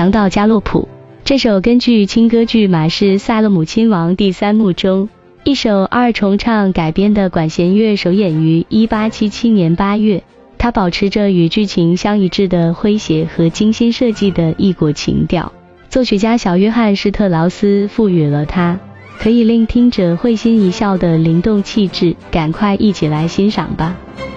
强盗加洛普。这首根据轻歌剧《马氏萨勒姆亲王》第3幕中一首二重唱改编的管弦乐首演于1877年8月。它保持着与剧情相一致的诙谐和精心设计的异国情调。作曲家小约翰施特劳斯赋予了它可以令听者会心一笑的灵动气质，赶快一起来欣赏吧。